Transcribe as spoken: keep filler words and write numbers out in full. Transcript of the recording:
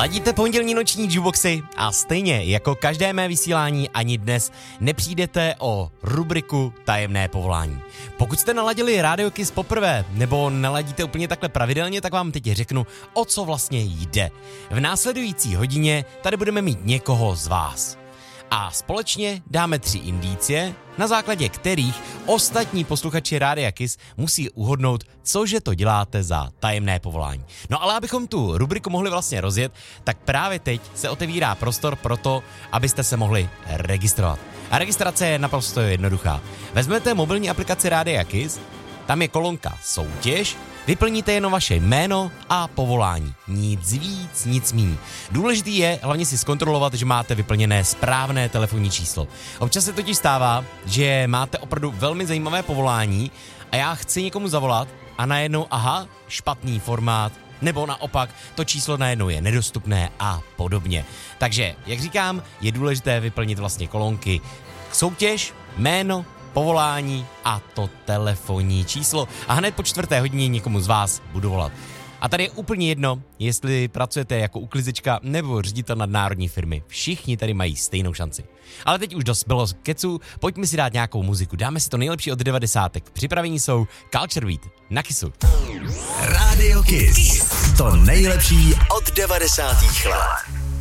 Ladíte pondělní noční jukeboxy a stejně jako každé mé vysílání ani dnes nepřijdete o rubriku Tajemné povolání. Pokud jste naladili Radio Kiss poprvé nebo naladíte úplně takhle pravidelně, tak vám teď řeknu, o co vlastně jde. V následující hodině tady budeme mít někoho z vás. A společně dáme tři indicie, na základě kterých ostatní posluchači Rádia Kiss musí uhodnout, cože to děláte za tajemné povolání. No ale abychom tu rubriku mohli vlastně rozjet, tak právě teď se otevírá prostor pro to, abyste se mohli registrovat. A registrace je naprosto jednoduchá. Vezmete mobilní aplikaci Rádia Kiss, tam je kolonka soutěž, vyplníte jenom vaše jméno a povolání. Nic víc, nic míň. Důležitý je hlavně si zkontrolovat, že máte vyplněné správné telefonní číslo. Občas se totiž stává, že máte opravdu velmi zajímavé povolání a já chci někomu zavolat a najednou, aha, špatný formát, nebo naopak to číslo najednou je nedostupné a podobně. Takže, jak říkám, je důležité vyplnit vlastně kolonky soutěž, jméno, povolání a to telefonní číslo. A hned po čtvrté hodině někomu z vás budu volat. A tady je úplně jedno, jestli pracujete jako uklizečka nebo ředitel nadnárodní firmy. Všichni tady mají stejnou šanci. Ale teď už dost bylo keců, pojďme si dát nějakou muziku. Dáme si to nejlepší od devadesátek. Připravení jsou Culture Beat na Kissu. Radio Kiss. To nejlepší od devadesátých let.